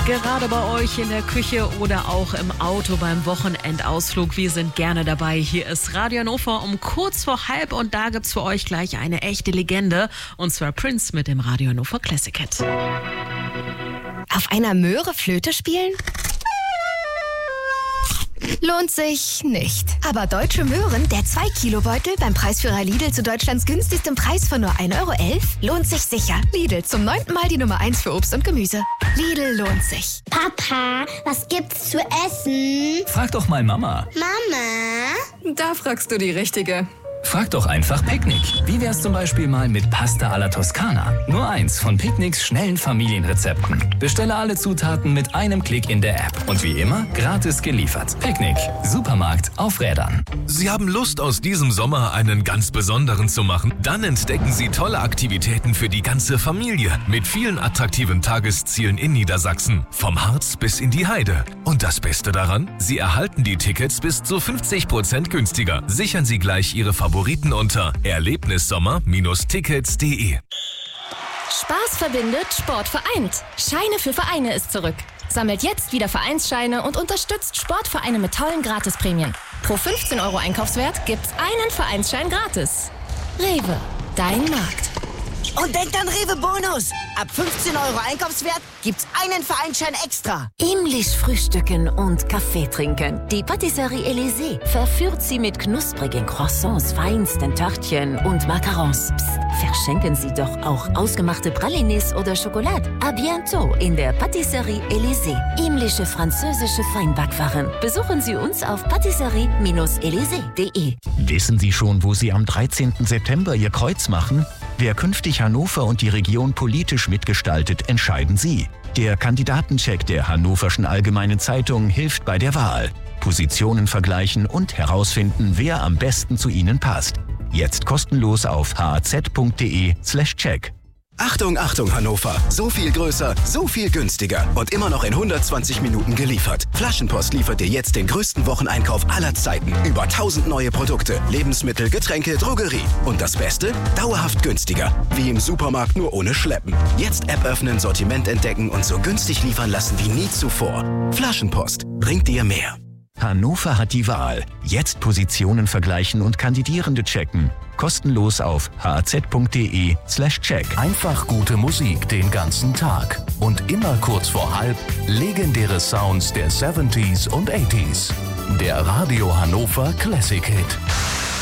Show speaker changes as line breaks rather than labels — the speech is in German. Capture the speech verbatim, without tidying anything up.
Gerade bei euch in der Küche oder auch im Auto beim Wochenendausflug. Wir sind gerne dabei. Hier ist Radio Hannover um kurz vor halb und da gibt's für euch gleich eine echte Legende. Und zwar Prince mit dem Radio Hannover Classic Hit.
Auf einer Möhre Flöte spielen? Lohnt sich nicht. Aber Deutsche Möhren, der zwei Kilo Beutel beim Preisführer Lidl zu Deutschlands günstigstem Preis von nur ein Euro elf, lohnt sich sicher. Lidl, zum neunten Mal die Nummer eins für Obst und Gemüse. Lidl lohnt sich.
Papa, was gibt's zu essen?
Frag doch mal Mama.
Mama?
Da fragst du die Richtige.
Frag doch einfach Picknick. Wie wär's zum Beispiel mal mit Pasta alla Toskana? Nur eins von Picknicks schnellen Familienrezepten. Bestelle alle Zutaten mit einem Klick in der App. Und wie immer, gratis geliefert. Picknick. Supermarkt auf Rädern.
Sie haben Lust, aus diesem Sommer einen ganz besonderen zu machen? Dann entdecken Sie tolle Aktivitäten für die ganze Familie. Mit vielen attraktiven Tageszielen in Niedersachsen. Vom Harz bis in die Heide. Und das Beste daran? Sie erhalten die Tickets bis zu fünfzig Prozent günstiger. Sichern Sie gleich Ihre Favoriten unter erlebnissommer Bindestrich tickets punkt de.
Spaß verbindet, Sport vereint. Scheine für Vereine ist zurück. Sammelt jetzt wieder Vereinsscheine und unterstützt Sportvereine mit tollen Gratisprämien. Pro fünfzehn Euro Einkaufswert gibt's einen Vereinsschein gratis. Rewe, dein Markt.
Und denkt an Rewe Bonus. Ab fünfzehn Euro Einkaufswert gibt's einen Vereinsschein extra.
Himmlisch frühstücken und Kaffee trinken. Die Patisserie Elysée verführt Sie mit knusprigen Croissants, feinsten Törtchen und Macarons. Psst, verschenken Sie doch auch ausgemachte Pralines oder Schokolade. À bientôt in der Patisserie Elysée. Himmlische französische Feinbackwaren. Besuchen Sie uns auf patisserie elysée punkt de.
Wissen Sie schon, wo Sie am dreizehnten September Ihr Kreuz machen? Wer künftig Hannover und die Region politisch mitgestaltet, entscheiden Sie. Der Kandidatencheck der Hannoverschen Allgemeinen Zeitung hilft bei der Wahl. Positionen vergleichen und herausfinden, wer am besten zu Ihnen passt. Jetzt kostenlos auf haz punkt de slash check.
Achtung, Achtung Hannover, so viel größer, so viel günstiger und immer noch in hundertzwanzig Minuten geliefert. Flaschenpost liefert dir jetzt den größten Wocheneinkauf aller Zeiten. Über tausend neue Produkte, Lebensmittel, Getränke, Drogerie. Und das Beste? Dauerhaft günstiger. Wie im Supermarkt, nur ohne Schleppen. Jetzt App öffnen, Sortiment entdecken und so günstig liefern lassen wie nie zuvor. Flaschenpost bringt dir mehr.
Hannover hat die Wahl. Jetzt Positionen vergleichen und Kandidierende checken. Kostenlos auf haz punkt de slash check.
Einfach gute Musik den ganzen Tag. Und immer kurz vor halb legendäre Sounds der siebziger und achtziger. Der Radio Hannover Classic Hit.